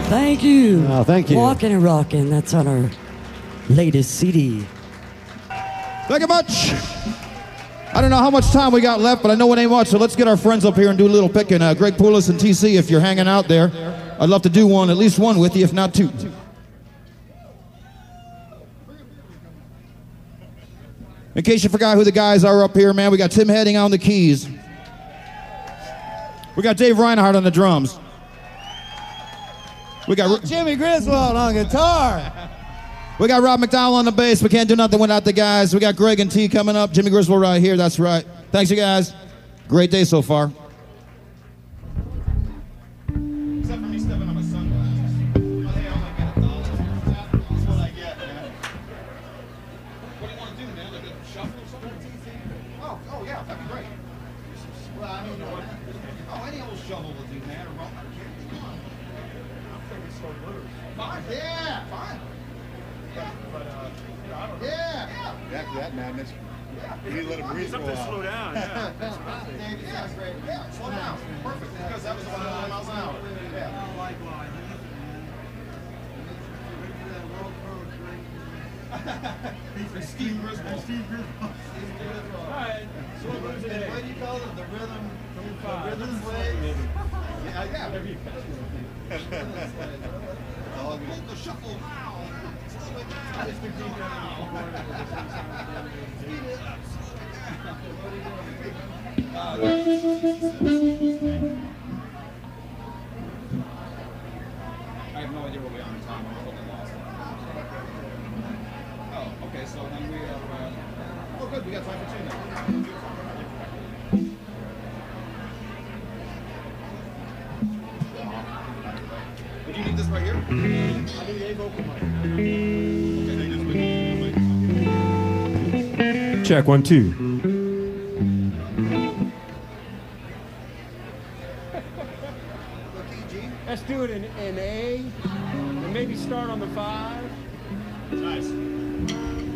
Thank you. Oh, thank you. Walking and Rocking. That's on our latest CD. Thank you much. I don't know how much time we got left, but I know it ain't much, so let's get our friends up here and do a little picking. Greg Poulos and TC, if you're hanging out there, I'd love to do one, at least one with you, if not two. In case you forgot who the guys are up here, man, we got Tim Heading on the keys. We got Dave Reinhardt on the drums. We got Jimmy Griswold on guitar. We got Rob McDowell on the bass. We can't do nothing without the guys. We got Greg and T coming up. Jimmy Griswold right here. That's right. Thanks, you guys. Great day so far. Except for me stepping on my sunglasses. Oh, hey, I'm gonna get $1. That's what I get, man. What do you want to do, man? Like a shuffle or something? Oh, yeah, that'd be great. Well, I don't know. Oh, any old shovel will do, man. Fine. Yeah, fine. Yeah. After that madness, we need to let it breathe for a while. Slow down, yeah. Yeah, great. Yeah, slow down. Perfect. Because that was 100 miles an hour. Yeah. Steve Griswold. All right. So what do you call it? The rhythm? The rhythm slave? Yeah. The shuffle now. I have no idea where we are in time. I'm totally lost. Oh, okay. So then we are. Oh, good. We got time for two now. Would you need this right here? I need a vocal mic. Check 1, 2. Let's do it in A, and maybe start on the 5. Nice.